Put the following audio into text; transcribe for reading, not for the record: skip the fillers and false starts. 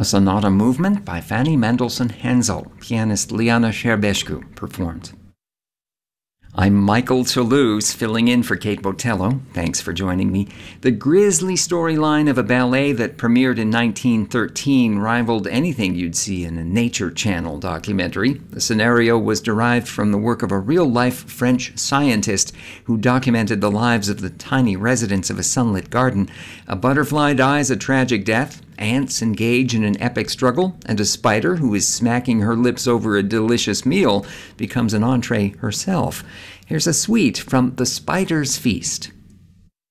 A sonata movement by Fanny Mendelssohn Hensel, pianist Liana Sherbescu performed. I'm Michael Toulouse, filling in for Kate Botello. Thanks for joining me. The grisly storyline of a ballet that premiered in 1913 rivaled anything you'd see in a Nature Channel documentary. The scenario was derived from the work of a real-life French scientist who documented the lives of the tiny residents of a sunlit garden. A butterfly dies a tragic death, ants engage in an epic struggle, and a spider, who is smacking her lips over a delicious meal, becomes an entree herself. Here's a suite from The Spider's Feast.